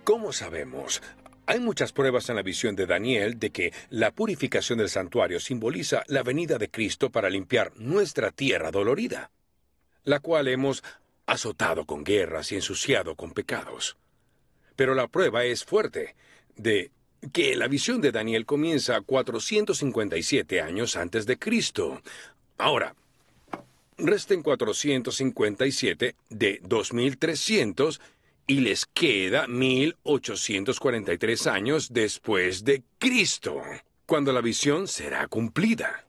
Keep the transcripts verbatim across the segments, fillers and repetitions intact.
¿Cómo sabemos? Hay muchas pruebas en la visión de Daniel de que la purificación del santuario simboliza la venida de Cristo para limpiar nuestra tierra dolorida, la cual hemos azotado con guerras y ensuciado con pecados. Pero la prueba es fuerte de que la visión de Daniel comienza cuatrocientos cincuenta y siete años antes de Cristo. Ahora, resten cuatrocientos cincuenta y siete de dos mil trescientos y les queda mil ochocientos cuarenta y tres años después de Cristo, cuando la visión será cumplida.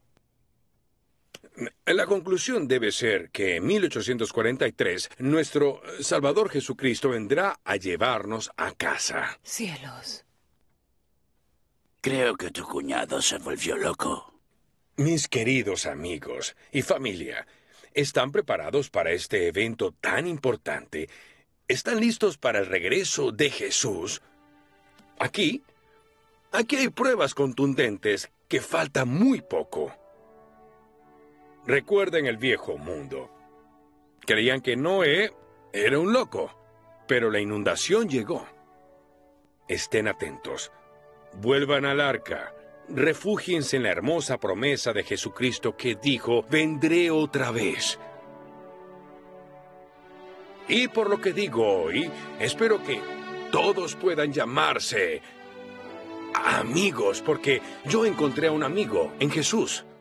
La conclusión debe ser que en mil ochocientos cuarenta y tres nuestro Salvador Jesucristo vendrá a llevarnos a casa. Cielos. Creo que tu cuñado se volvió loco. Mis queridos amigos y familia, ¿están preparados para este evento tan importante? ¿Están listos para el regreso de Jesús? Aquí, aquí hay pruebas contundentes que falta muy poco. Recuerden el viejo mundo. Creían que Noé era un loco, pero la inundación llegó. Estén atentos. Vuelvan al arca. Refúgiense en la hermosa promesa de Jesucristo que dijo, vendré otra vez. Y por lo que digo hoy, espero que todos puedan llamarse amigos, porque yo encontré a un amigo en Jesús.